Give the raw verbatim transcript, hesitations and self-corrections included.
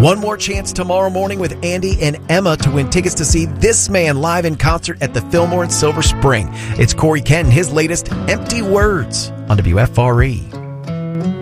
One more chance tomorrow morning with Andy and Emma to win tickets to see this man live in concert at the Fillmore in Silver Spring. It's Corey Kent and his latest Empty Words on W F R E.